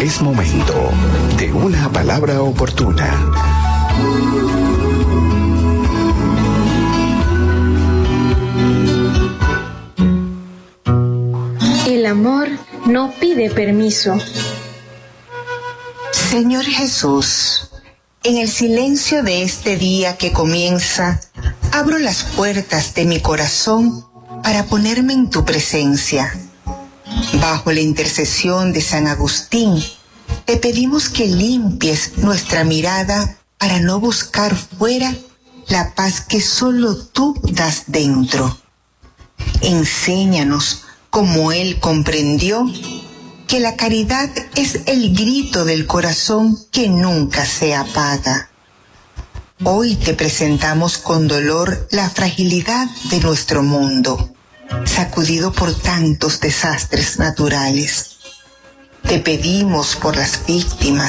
Es momento de una palabra oportuna. El amor no pide permiso. Señor Jesús, en el silencio de este día que comienza, abro las puertas de mi corazón para ponerme en tu presencia. Bajo la intercesión de San Agustín, te pedimos que limpies nuestra mirada para no buscar fuera la paz que solo tú das dentro. Enséñanos, como Él comprendió, que la caridad es el grito del corazón que nunca se apaga. Hoy te presentamos con dolor la fragilidad de nuestro mundo, sacudido por tantos desastres naturales. Te pedimos por las víctimas,